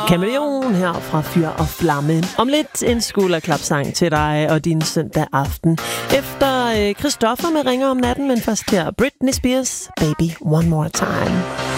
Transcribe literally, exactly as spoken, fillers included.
Kameleon her fra Fyr og Flamme. Om lidt en skulderklapsang til dig og din søndag aften. Efter Christoffer med Ringer om natten, men først her Britney Spears, Baby One More Time.